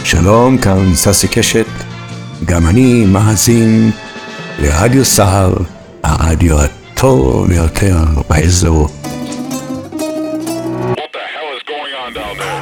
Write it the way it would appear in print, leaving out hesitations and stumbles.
שלום, כאן ססי קשת, גם אני מאזין לרדיו סהר, הרדיו הטוב ביותר באזור.